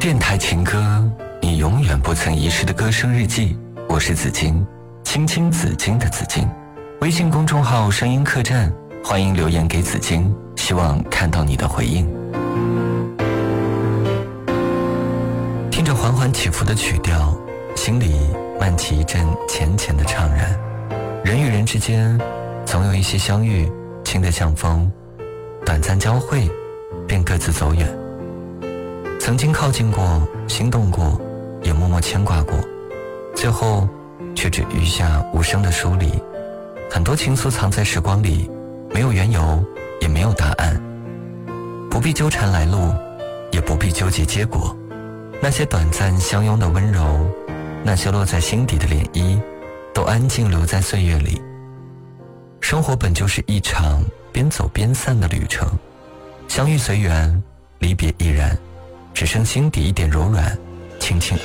电台情歌，你永远不曾遗失的歌声日记。我是紫金，青青紫金的紫金。微信公众号声音客栈，欢迎留言给紫金，希望看到你的回应。听着缓缓起伏的曲调，心里漫起一阵浅浅的怅然。人与人之间总有一些相遇，轻得像风，短暂交汇便各自走远。曾经靠近过，心动过，也默默牵挂过，最后却只余下无声的疏离。很多情愫藏在时光里，没有缘由，也没有答案，不必纠缠来路，也不必纠结结果。那些短暂相拥的温柔，那些落在心底的涟漪，都安静留在岁月里。生活本就是一场边走边散的旅程，相遇随缘，离别亦然，只剩心底一点柔软，轻轻